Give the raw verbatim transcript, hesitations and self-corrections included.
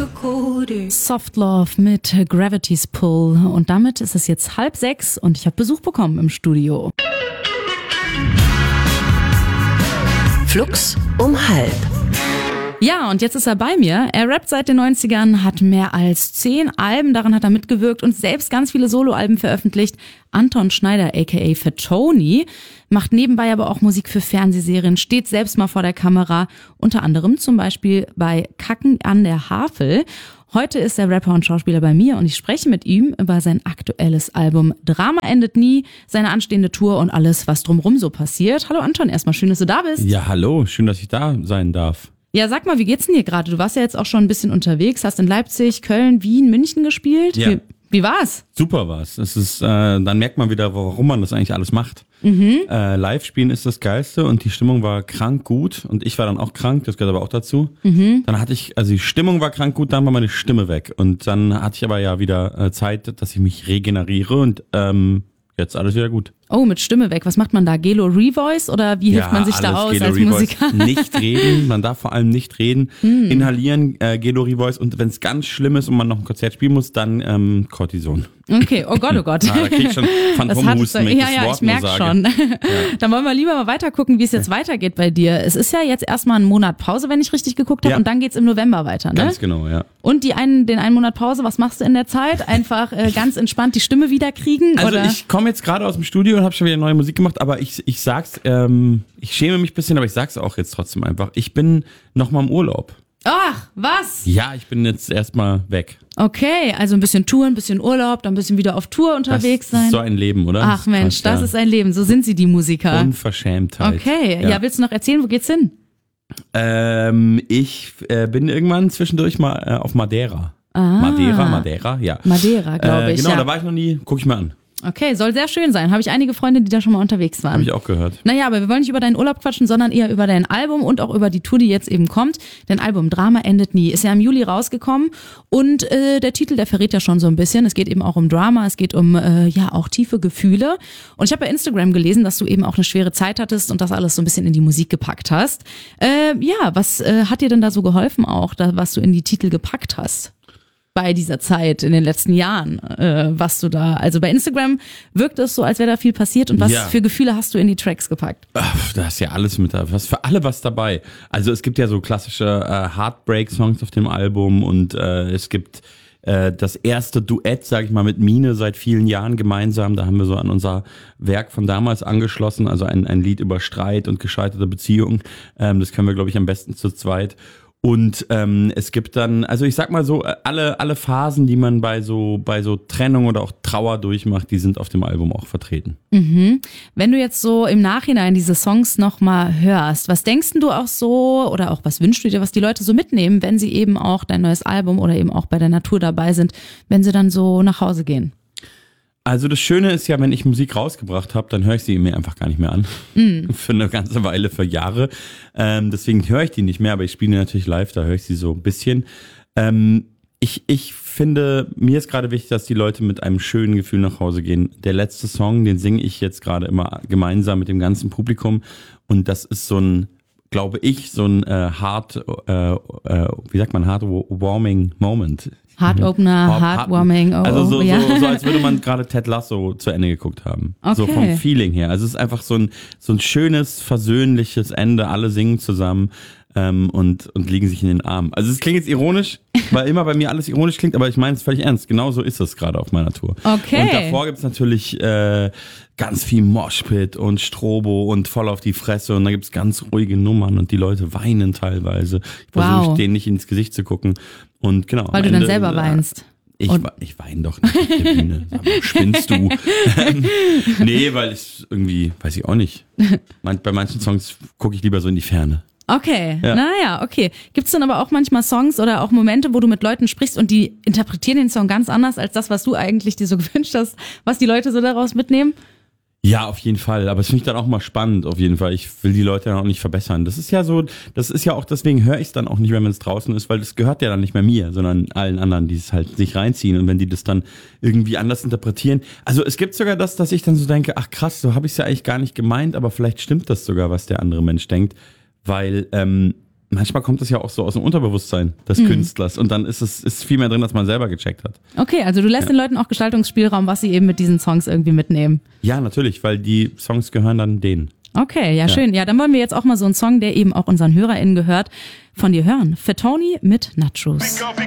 Soft Love mit Gravity's Pull. Und damit ist es jetzt halb sechs und ich habe Besuch bekommen im Studio. Flux um halb. Ja, und jetzt ist er bei mir. Er rappt seit den neunzigern, hat mehr als zehn Alben, daran hat er mitgewirkt und selbst ganz viele Soloalben veröffentlicht. Anton Schneider, aka Fatoni, macht nebenbei aber auch Musik für Fernsehserien, steht selbst mal vor der Kamera, unter anderem zum Beispiel bei Kacken an der Havel. Heute ist der Rapper und Schauspieler bei mir und ich spreche mit ihm über sein aktuelles Album Drama endet nie, seine anstehende Tour und alles, was drumherum so passiert. Hallo Anton, erstmal schön, dass du da bist. Ja, hallo, schön, dass ich da sein darf. Ja, sag mal, wie geht's denn dir gerade? Du warst ja jetzt auch schon ein bisschen unterwegs, hast in Leipzig, Köln, Wien, München gespielt. Ja. Wie, wie war's? Super war's. Es ist, äh, dann merkt man wieder, warum man das eigentlich alles macht. Mhm. Äh, live spielen ist das Geilste und die Stimmung war krank gut und ich war dann auch krank, das gehört aber auch dazu. Mhm. Dann hatte ich, also die Stimmung war krank gut, dann war meine Stimme weg und dann hatte ich aber ja wieder äh, Zeit, dass ich mich regeneriere und ähm, jetzt alles wieder gut. Oh, mit Stimme weg. Was macht man da? Gelo Revoice oder wie hilft ja, man sich da aus Gelo als Revoice. Musiker? Nicht reden, man darf vor allem nicht reden. Hm. Inhalieren, äh, Gelo Revoice und wenn es ganz schlimm ist und man noch ein Konzert spielen muss, dann ähm, Cortison. Okay, oh Gott, oh Gott. Ah, da krieg ich schon Phantomhusten, wenn ich ja, das ja, Wort ich merke nur schon. sage. Ja. Dann wollen wir lieber mal weiter gucken, wie es jetzt weitergeht bei dir. Es ist ja jetzt erstmal ein Monat Pause, wenn ich richtig geguckt habe, Ja. und dann geht's im November weiter, ne? Ganz genau, ja. Und die einen, den einen Monat Pause, was machst du in der Zeit? Einfach äh, ganz entspannt die Stimme wieder kriegen? Also oder? ich komme jetzt gerade aus dem Studio und habe schon wieder neue Musik gemacht, aber ich, ich sag's, ähm, ich schäme mich ein bisschen, aber ich sag's auch jetzt trotzdem einfach. Ich bin noch mal im Urlaub. Ach, was? Ja, ich bin jetzt erstmal weg. Okay, also ein bisschen Tour, ein bisschen Urlaub, dann ein bisschen wieder auf Tour unterwegs das sein. ist so ein Leben, oder? Ach Mensch, das ja. ist ein Leben. So sind sie, die Musiker. Unverschämtheit. Okay, ja. ja, willst du noch erzählen, wo geht's hin? Ähm, ich äh, bin irgendwann zwischendurch mal äh, auf Madeira. Ah. Madeira, Madeira, ja. Madeira, glaube äh, ich. Genau, ja. da war ich noch nie. Guck ich mal an. Okay, soll sehr schön sein. Habe ich einige Freunde, die da schon mal unterwegs waren. Habe ich auch gehört. Naja, aber wir wollen nicht über deinen Urlaub quatschen, sondern eher über dein Album und auch über die Tour, die jetzt eben kommt. Dein Album Drama endet nie ist ja im Juli rausgekommen und äh, der Titel, der verrät ja schon so ein bisschen. Es geht eben auch um Drama, es geht um äh, ja auch tiefe Gefühle. Und ich habe bei Instagram gelesen, dass du eben auch eine schwere Zeit hattest und das alles so ein bisschen in die Musik gepackt hast. Äh, ja, was äh, hat dir denn da so geholfen auch, da, was du in die Titel gepackt hast? Bei dieser Zeit in den letzten Jahren, äh, was du da, also bei Instagram wirkt es so, als wäre da viel passiert und was Ja. für Gefühle hast du in die Tracks gepackt? Ach, da ist ja alles mit da, was für alle was dabei. Also es gibt ja so klassische äh, Heartbreak-Songs auf dem Album und äh, es gibt äh, das erste Duett, sag ich mal, mit Mine seit vielen Jahren gemeinsam. Da haben wir so an unser Werk von damals angeschlossen, also ein, ein Lied über Streit und gescheiterte Beziehungen. Ähm, das können wir, glaube ich, am besten zu zweit. Und ähm, es gibt dann, also ich sag mal so, alle alle Phasen, die man bei so bei so Trennung oder auch Trauer durchmacht, die sind auf dem Album auch vertreten. Mhm. Wenn du jetzt so im Nachhinein diese Songs nochmal hörst, was denkst denn du auch so oder auch was wünschst du dir, was die Leute so mitnehmen, wenn sie eben auch dein neues Album oder eben auch bei der Natur dabei sind, wenn sie dann so nach Hause gehen? Also das Schöne ist ja, wenn ich Musik rausgebracht habe, dann höre ich sie mir einfach gar nicht mehr an. Mm. Für eine ganze Weile, für Jahre. Ähm, deswegen höre ich die nicht mehr, aber ich spiele die natürlich live, da höre ich sie so ein bisschen. Ähm, ich, ich finde, mir ist gerade wichtig, dass die Leute mit einem schönen Gefühl nach Hause gehen. Der letzte Song, den singe ich jetzt gerade immer gemeinsam mit dem ganzen Publikum. Und das ist so ein, glaube ich, so ein äh, hard, äh, äh, wie sagt man, heartwarming Moment. Heartopener, Heartwarming, oh, also so, ja. so, so als würde man gerade Ted Lasso zu Ende geguckt haben. Okay. So vom Feeling her. Also es ist einfach so ein, so ein schönes, versöhnliches Ende. Alle singen zusammen ähm, und, und liegen sich in den Armen. Also es klingt jetzt ironisch, weil immer bei mir alles ironisch klingt, aber ich meine es völlig ernst. Genau so ist es gerade auf meiner Tour. Okay. Und davor gibt's natürlich äh, ganz viel Moshpit und Strobo und voll auf die Fresse und da gibt's ganz ruhige Nummern und die Leute weinen teilweise. Ich versuche Wow. denen nicht ins Gesicht zu gucken. Und genau. Weil am du dann Ende, selber äh, weinst. Ich, Und- ich weine doch nicht auf der Bühne. Sag mal, spinnst du? Nee, weil ich irgendwie, weiß ich auch nicht. Man, bei manchen Songs gucke ich lieber so in die Ferne. Okay, Ja. naja, okay. Gibt's dann aber auch manchmal Songs oder auch Momente, wo du mit Leuten sprichst und die interpretieren den Song ganz anders als das, was du eigentlich dir so gewünscht hast, was die Leute so daraus mitnehmen? Ja, auf jeden Fall. Aber es finde ich dann auch mal spannend, auf jeden Fall. Ich will die Leute dann auch nicht verbessern. Das ist ja so, das ist ja auch, deswegen höre ich es dann auch nicht mehr, wenn es draußen ist, weil das gehört ja dann nicht mehr mir, sondern allen anderen, die es halt sich reinziehen. Und wenn die das dann irgendwie anders interpretieren. Also es gibt sogar das, dass ich dann so denke, ach krass, so habe ich es ja eigentlich gar nicht gemeint, aber vielleicht stimmt das sogar, was der andere Mensch denkt. Weil ähm, manchmal kommt es ja auch so aus dem Unterbewusstsein des mhm. Künstlers und dann ist es ist viel mehr drin, als man selber gecheckt hat. Okay, also du lässt ja. den Leuten auch Gestaltungsspielraum, was sie eben mit diesen Songs irgendwie mitnehmen. Ja, natürlich, weil die Songs gehören dann denen. Okay, ja, ja schön. Ja, dann wollen wir jetzt auch mal so einen Song, der eben auch unseren HörerInnen gehört, von dir hören. Fatoni mit Nachos.